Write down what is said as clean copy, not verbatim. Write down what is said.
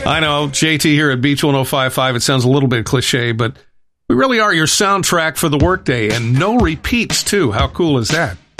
I know, JT here at Beach 105.5. It sounds a little bit cliche, but we really are your soundtrack for the workday, and no repeats, too. How cool is that?